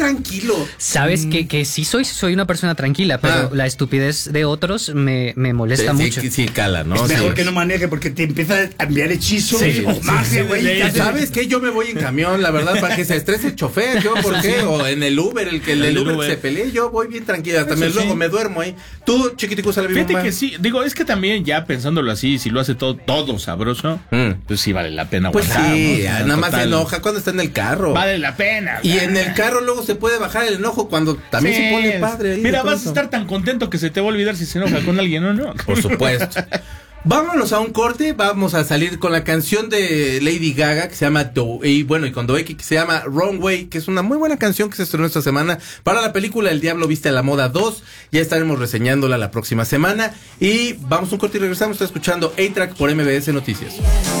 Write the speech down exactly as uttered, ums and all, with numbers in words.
tranquilo. Sabes mm. que, que sí soy, soy una persona tranquila, pero Ah. la estupidez de otros me, me molesta sí, mucho. Sí, sí, cala, ¿no? Es mejor sí. que no maneje porque te empieza a enviar hechizos Sí, o sí, magia, sí, güey. sí, y te hace- ¿Sabes qué? Yo me voy en camión, la verdad, para que se estrese el chofer. ¿Yo por qué? O en el Uber, el que el, El del Uber, Uber. se pelee. Yo voy bien tranquila. Hasta Eso me, sí. luego me duermo ahí. Tú, chiquitico, sale bien. Fíjate que sí, digo, es que también ya pensándolo así, si lo hace todo, todo sabroso, Mm. pues sí vale la pena Pues aguantar, sí, ¿no? nada más se Total. enoja cuando está en el carro. Vale la pena. Y ¿verdad? en el carro luego se puede bajar el enojo cuando también Sí, se pone padre. Ahí de Mira, vas a pronto. estar tan contento que se te va a olvidar si se enoja con alguien o no. Por supuesto. Vámonos a un corte, vamos a salir con la canción de Lady Gaga que se llama Do, y bueno, y con Doeki que se llama Wrong Way, que es una muy buena canción que se estrenó esta semana para la película El Diablo Viste a la Moda dos. Ya estaremos reseñándola la próxima semana y vamos a un corte y regresamos. Está escuchando A-Track por M B S Noticias.